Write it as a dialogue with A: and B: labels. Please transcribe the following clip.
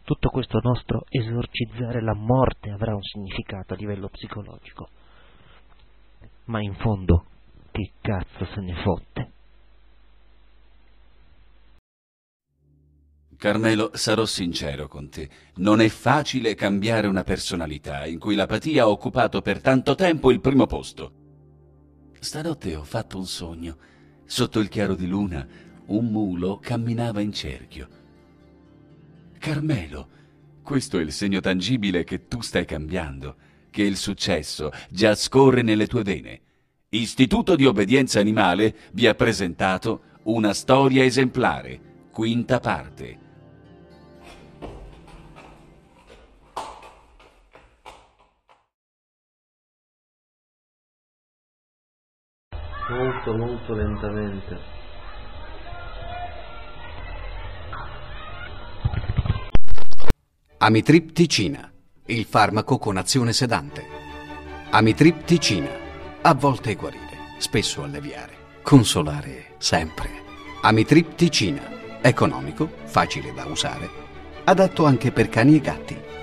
A: Tutto questo nostro esorcizzare la morte avrà un significato a livello psicologico. Ma in fondo, che cazzo se ne fotte?
B: Carmelo, sarò sincero con te. Non è facile cambiare una personalità in cui l'apatia ha occupato per tanto tempo il primo posto. Stanotte ho fatto un sogno. Sotto il chiaro di luna, un mulo camminava in cerchio. Carmelo, questo è il segno tangibile che tu stai cambiando, che il successo già scorre nelle tue vene. Istituto di Obbedienza Animale vi ha presentato una storia esemplare, quinta parte.
C: Molto molto lentamente.
D: Amitripticina, il farmaco con azione sedante. Amitripticina, a volte guarire, spesso alleviare, consolare sempre. Amitripticina, economico, facile da usare, adatto anche per cani e gatti.